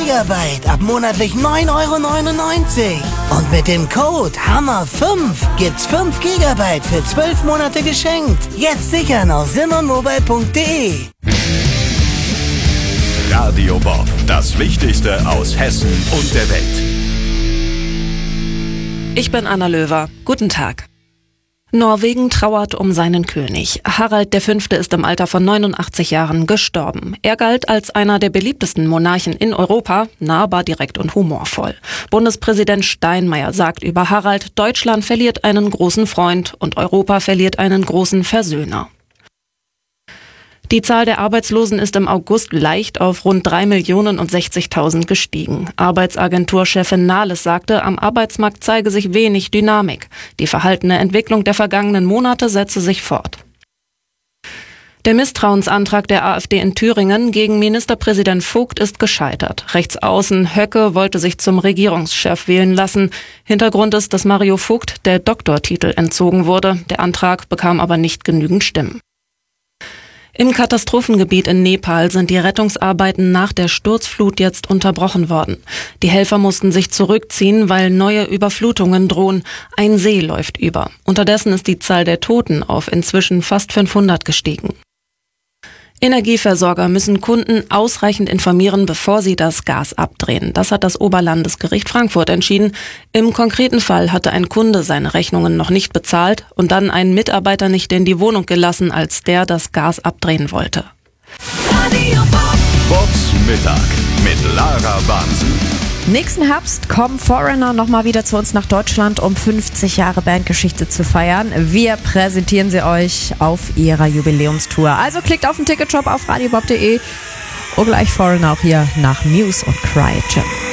Gigabyte ab monatlich 9,99 €. Und mit dem Code HAMMER5 gibt's 5 Gigabyte für 12 Monate geschenkt. Jetzt sichern auf simonmobile.de. Radio Bob, das Wichtigste aus Hessen und der Welt. Ich bin Anna Löwer. Guten Tag. Norwegen trauert um seinen König. Harald V. ist im Alter von 89 Jahren gestorben. Er galt als einer der beliebtesten Monarchen in Europa, nahbar, direkt und humorvoll. Bundespräsident Steinmeier sagt über Harald, Deutschland verliert einen großen Freund und Europa verliert einen großen Versöhner. Die Zahl der Arbeitslosen ist im August leicht auf rund 3.060.000 gestiegen. Arbeitsagenturchefin Nahles sagte, am Arbeitsmarkt zeige sich wenig Dynamik. Die verhaltene Entwicklung der vergangenen Monate setze sich fort. Der Misstrauensantrag der AfD in Thüringen gegen Ministerpräsident Vogt ist gescheitert. Rechtsaußen Höcke wollte sich zum Regierungschef wählen lassen. Hintergrund ist, dass Mario Vogt der Doktortitel entzogen wurde. Der Antrag bekam aber nicht genügend Stimmen. Im Katastrophengebiet in Nepal sind die Rettungsarbeiten nach der Sturzflut jetzt unterbrochen worden. Die Helfer mussten sich zurückziehen, weil neue Überflutungen drohen. Ein See läuft über. Unterdessen ist die Zahl der Toten auf inzwischen fast 500 gestiegen. Energieversorger müssen Kunden ausreichend informieren, bevor sie das Gas abdrehen. Das hat das Oberlandesgericht Frankfurt entschieden. Im konkreten Fall hatte ein Kunde seine Rechnungen noch nicht bezahlt und dann einen Mitarbeiter nicht in die Wohnung gelassen, als der das Gas abdrehen wollte. Bobs Mittag mit Lara Bansen. Nächsten Herbst kommen Foreigner nochmal wieder zu uns nach Deutschland, um 50 Jahre Bandgeschichte zu feiern. Wir präsentieren sie euch auf ihrer Jubiläumstour. Also klickt auf den Ticketshop auf radiobob.de und gleich Foreigner auch hier nach Muse und Cryogen.